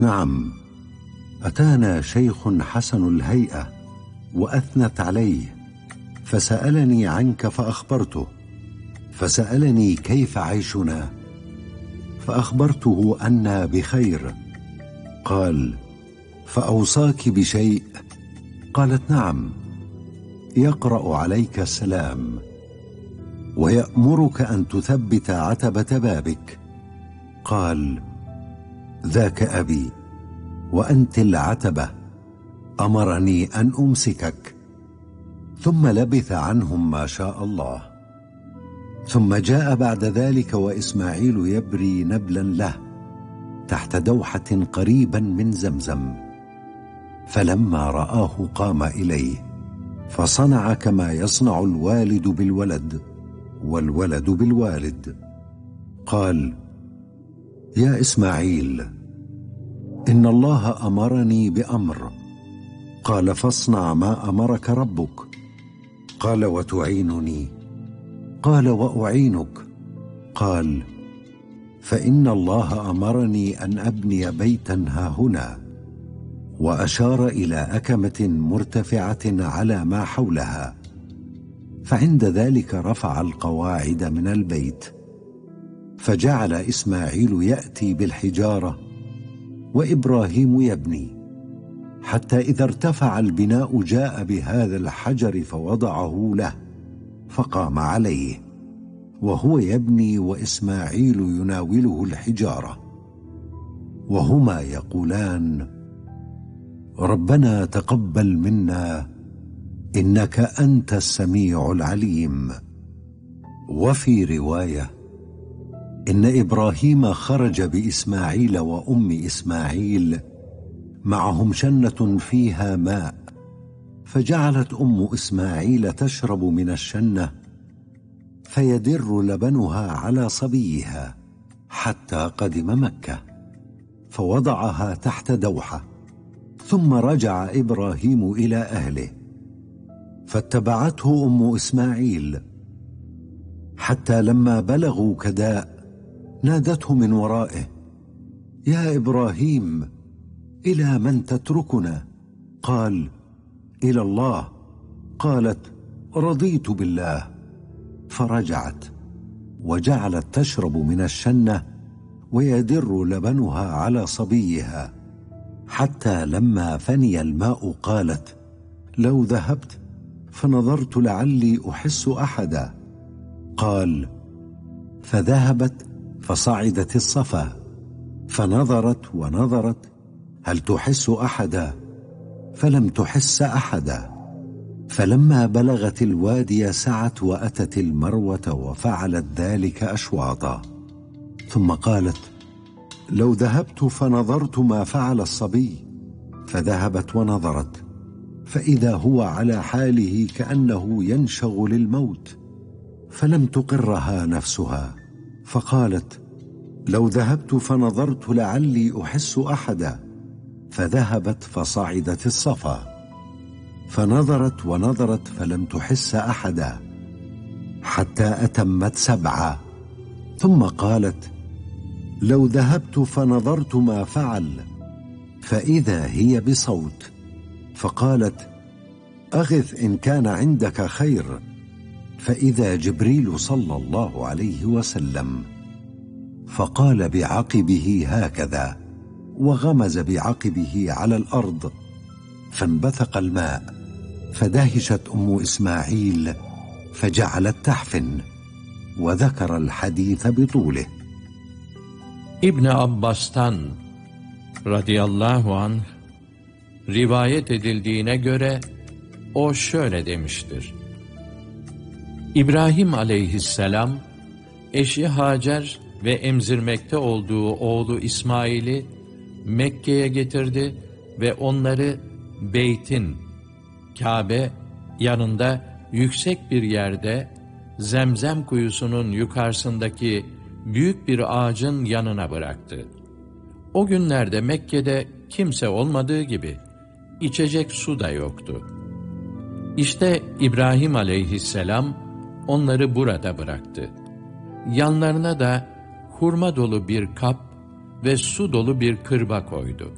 نعم، أتانا شيخ حسن الهيئة وأثنت عليه، فسألني عنك فأخبرته، فسألني كيف عيشنا، فأخبرته أنا بخير. قال: فأوصاك بشيء؟ قالت: نعم، يقرأ عليك السلام ويأمرك أن تثبت عتبة بابك. قال: ذاك أبي، وأنت العتبة، أمرني أن أمسكك. ثم لبث عنهم ما شاء الله. ثم جاء بعد ذلك وإسماعيل يبري نبلا له تحت دوحة قريبا من زمزم، فلما رآه قام إليه، فصنع كما يصنع الوالد بالولد والولد بالوالد. قال: يا إسماعيل، إن الله أمرني بأمر. قال: فاصنع ما أمرك ربك. قال: وتعينني؟ قال: وأعينك. قال: فإن الله أمرني أن أبني بيتا هاهنا، وأشار إلى أكمة مرتفعة على ما حولها، فعند ذلك رفع القواعد من البيت، فجعل إسماعيل يأتي بالحجارة وإبراهيم يبني، حتى إذا ارتفع البناء جاء بهذا الحجر فوضعه له، فقام عليه وهو يبني وإسماعيل يناوله الحجارة، وهما يقولان: ربنا تقبل منا إنك أنت السميع العليم. وفي رواية: إن إبراهيم خرج بإسماعيل وأم إسماعيل معهم شنة فيها ماء، فجعلت أم إسماعيل تشرب من الشنة، فيدر لبنها على صبيها حتى قدم مكة، فوضعها تحت دوحة. ثم رجع إبراهيم إلى أهله، فاتبعته أم إسماعيل، حتى لما بلغوا كداء نادته من ورائه: يا إبراهيم، إلى من تتركنا؟ قال: إلى الله. قالت: رضيت بالله. فرجعت وجعلت تشرب من الشنة ويدر لبنها على صبيها، حتى لما فني الماء قالت: لو ذهبت فنظرت لعلي أحس أحدا. قال: فذهبت فصعدت الصفا، فنظرت ونظرت هل تحس أحدا، فلم تحس أحدا. فلما بلغت الوادي سعت وأتت المروة وفعلت ذلك أشواطا، ثم قالت: لو ذهبت فنظرت ما فعل الصبي. فذهبت ونظرت، فإذا هو على حاله كأنه ينشغ للموت، فلم تقرها نفسها، فقالت: لو ذهبت فنظرت لعلي أحس أحدا. فذهبت فصعدت الصفا، فنظرت ونظرت فلم تحس أحدا، حتى أتمت 7. ثم قالت: لو ذهبت فنظرت ما فعل، فإذا هي بصوت، فقالت: أغث إن كان عندك خير. فإذا جبريل صلى الله عليه وسلم، فقال بعقبه هكذا، وغمز بعقبه على الأرض، فانبثق الماء، فدهشت أم إسماعيل فجعلت تحفن، وذكر الحديث بطوله. İbn Abbas'tan radıyallahu anh rivayet edildiğine göre o şöyle demiştir: İbrahim aleyhisselam eşi Hacer ve emzirmekte olduğu oğlu İsmail'i Mekke'ye getirdi ve onları Beyt'in, Kabe yanında yüksek bir yerde Zemzem kuyusunun yukarısındaki büyük bir ağacın yanına bıraktı. O günlerde Mekke'de kimse olmadığı gibi içecek su da yoktu. İşte İbrahim aleyhisselam onları burada bıraktı. Yanlarına da hurma dolu bir kap ve su dolu bir kırba koydu.